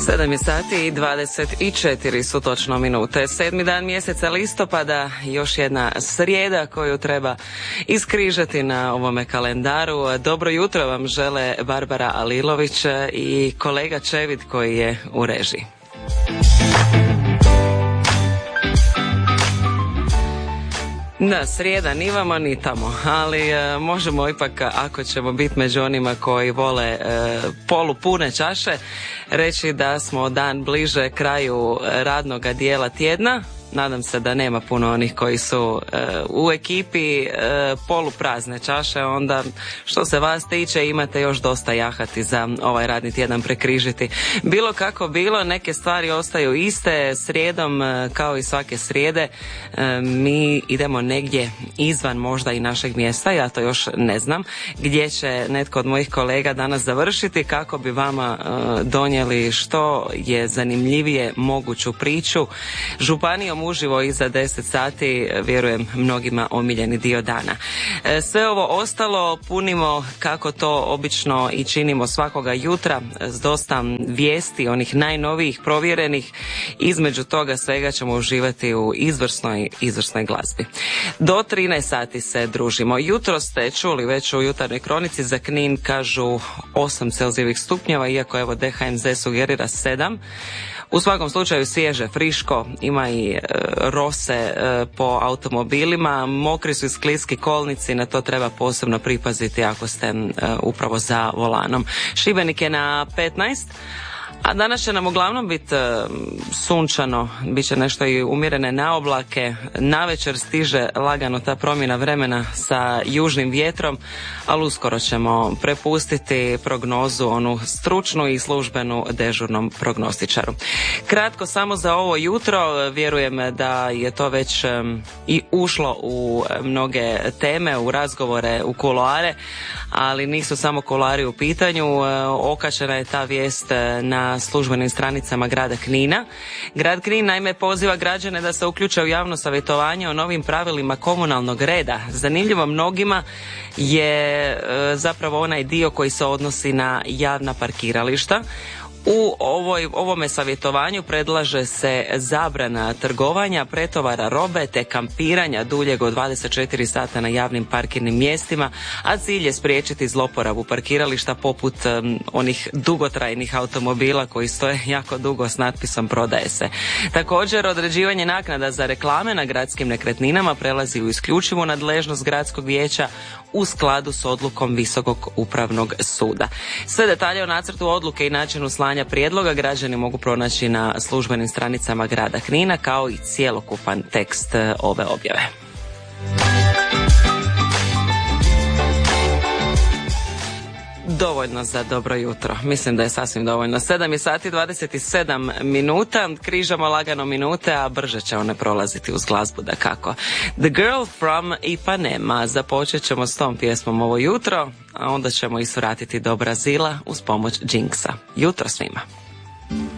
7 je sati i 24 su točno minute. 7. dan mjeseca listopada, još jedna srijeda koju treba iskrižati na ovome kalendaru. Dobro jutro vam žele Barbara Alilović i kolega Čevid koji je u režiji. Da, srijeda ni vamo ni tamo, ali možemo ipak, ako ćemo biti među onima koji vole polupune čaše, reći da smo dan bliže kraju radnoga dijela tjedna. Nadam se da nema puno onih koji su u ekipi poluprazne čaše, onda što se vas tiče imate još dosta jahati za ovaj radni tjedan prekrižiti. Bilo kako bilo, neke stvari ostaju iste. Srijedom, kao i svake srijede, mi idemo negdje izvan možda i našeg mjesta, ja to još ne znam, gdje će netko od mojih kolega danas završiti kako bi vama donijeli što je zanimljivije moguću priču. Županijom uživo iza 10 sati, vjerujem mnogima omiljeni dio dana. Sve ovo ostalo punimo kako to obično i činimo svakoga jutra s dosta vijesti, onih najnovijih, provjerenih. Između toga svega ćemo uživati u izvrsnoj glazbi. Do 13 sati se družimo. Jutro ste čuli već u jutarnjoj kronici, za Knin kažu 8 celzijevih stupnjeva, iako evo DHMZ sugerira 7. U svakom slučaju svježe, friško, ima i rose po automobilima, mokri su i skliski kolnici, na to treba posebno pripaziti ako ste upravo za volanom. Šibenik je na 15, a danas će nam uglavnom biti sunčano, bit će nešto i umjerene naoblake, navečer stiže lagano ta promjena vremena sa južnim vjetrom, ali uskoro ćemo prepustiti prognozu, onu stručnu i službenu dežurnom prognostičaru. Kratko samo za ovo jutro, vjerujem da je to već i ušlo u mnoge teme, u razgovore, u kuloare, ali nisu samo kuloari u pitanju. Okačena je ta vijest na službenim stranicama grada Knina. Grad Knin naime poziva građane da se uključe u javno savjetovanje o novim pravilima komunalnog reda. Zanimljivo mnogima je zapravo onaj dio koji se odnosi na javna parkirališta. U ovome savjetovanju predlaže se zabrana trgovanja, pretovara robe te kampiranja duljeg od 24 sata na javnim parkirnim mjestima, a cilj je spriječiti zloporabu parkirališta poput onih dugotrajnih automobila koji stoje jako dugo s natpisom prodaje se. Također, određivanje naknada za reklame na gradskim nekretninama prelazi u isključivu nadležnost gradskog vijeća u skladu s odlukom Visokog upravnog suda. Sve detalje o nacrtu odluke i načinu slanja prijedloga građani mogu pronaći na službenim stranicama grada Knina, kao i cjelokupan tekst ove objave. Dovoljno za dobro jutro. Mislim da je sasvim dovoljno. 7 je sati 27 minuta. Križamo lagano minute, a brže će one prolaziti uz glazbu dakako. The Girl from Ipanema. Započet ćemo s tom pjesmom ovo jutro, a onda ćemo i svratiti do Brazila uz pomoć Jinxa. Jutro svima.